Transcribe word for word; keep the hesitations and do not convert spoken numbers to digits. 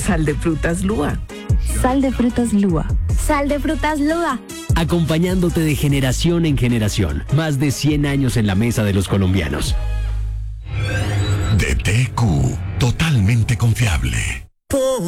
Sal de frutas Lua. Sal de frutas Lua. Sal de frutas Lua. Acompañándote de generación en generación. Más de cien años en la mesa de los colombianos. D T Q, totalmente confiable.